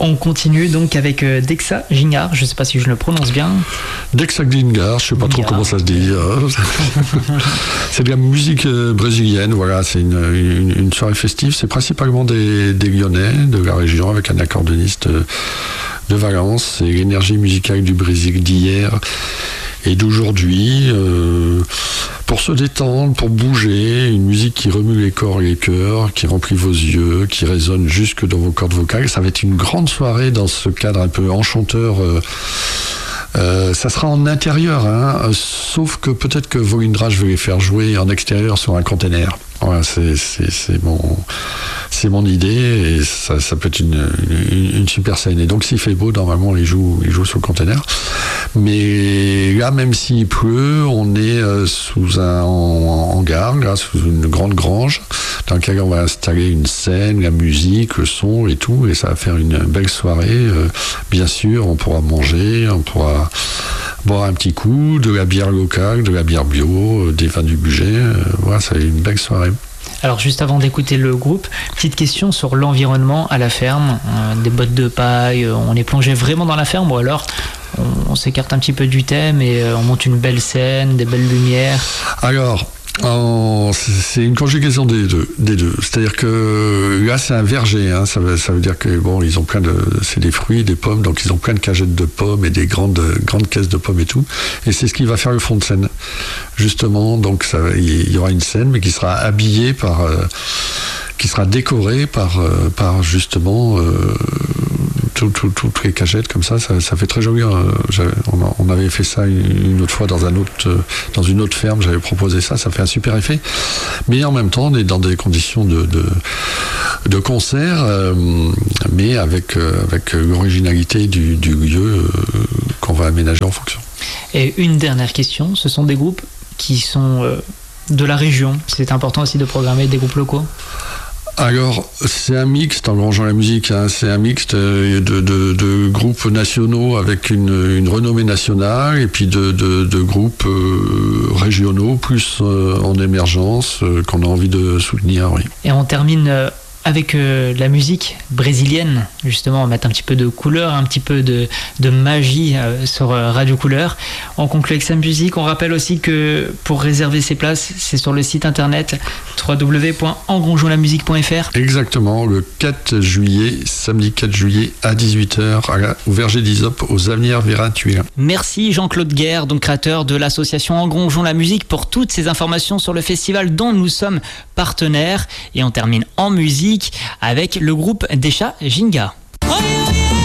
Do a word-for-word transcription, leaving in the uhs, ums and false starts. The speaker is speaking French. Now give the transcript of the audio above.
On continue donc avec euh, Dexa Gingar, je ne sais pas si je le prononce bien. Dexa Gingar, je ne sais pas trop comment ça se dit. C'est de la musique euh, brésilienne, voilà, c'est une, une, une soirée festive. C'est principalement des, des Lyonnais de la région avec un accordéoniste euh, de Valence. C'est l'énergie musicale du Brésil d'hier et d'aujourd'hui. Euh, pour se détendre, pour bouger, une musique qui remue les corps et les cœurs, qui remplit vos yeux, qui résonne jusque dans vos cordes vocales. Ça va être une grande soirée dans ce cadre un peu enchanteur. Euh, euh, ça sera en intérieur, hein, sauf que peut-être que Volindra, je vais les faire jouer en extérieur sur un container. Voilà, c'est, c'est, c'est, mon, c'est mon idée et ça, ça peut être une, une, une super scène. Et donc s'il fait beau, normalement il joue, il joue sur le container. Mais là, même s'il pleut, on est euh, sous un hangar, là, sous une grande grange, dans laquelle on va installer une scène, la musique, le son et tout, et ça va faire une belle soirée. Euh, bien sûr, on pourra manger, on pourra boire un petit coup, de la bière locale, de la bière bio, des vins du budget. Euh, voilà, ça va être une belle soirée. Alors juste avant d'écouter le groupe, petite question sur l'environnement à la ferme, euh, des bottes de paille, euh, on est plongé vraiment dans la ferme ou alors on, on s'écarte un petit peu du thème et euh, on monte une belle scène, des belles lumières? Alors, en, c'est une conjugaison des deux, des deux. C'est-à-dire que là c'est un verger, hein, ça, veut, ça veut dire que bon, ils ont plein de, c'est des fruits, des pommes, donc ils ont plein de cagettes de pommes et des grandes, grandes caisses de pommes et tout. Et c'est ce qui va faire le fond de scène, justement. Donc ça, il y aura une scène, mais qui sera habillée par, euh, qui sera décorée par, euh, par justement. Euh, toutes les cagettes comme ça, ça, ça fait très joli. On, on avait fait ça une autre fois dans, un autre, dans une autre ferme, j'avais proposé ça, ça fait un super effet. Mais en même temps, on est dans des conditions de, de, de concert, euh, mais avec, euh, avec l'originalité du, du lieu euh, qu'on va aménager en fonction. Et une dernière question, ce sont des groupes qui sont euh, de la région. C'est important aussi de programmer des groupes locaux? Alors, c'est un mixte, en Grand Jean la musique, hein, c'est un mixte de, de, de groupes nationaux avec une, une renommée nationale et puis de, de, de groupes euh, régionaux, plus euh, en émergence, euh, qu'on a envie de soutenir, oui. Et on termine euh, avec euh, la musique brésilienne, justement, on va mettre un petit peu de couleur, un petit peu de, de magie euh, sur euh, Radio Couleur. On conclut avec sa musique. On rappelle aussi que pour réserver ses places, c'est sur le site internet w w w point engrangeonslamusique point f r. Exactement, le quatre juillet, samedi quatre juillet à dix-huit heures, au Verger d'Isop, aux Avenirs Vérin-Tuilin. Merci Jean-Claude Guerre, donc créateur de l'association Engrangeons la musique, pour toutes ces informations sur le festival dont nous sommes partenaires. Et on termine en musique avec le groupe Dexa Gingar.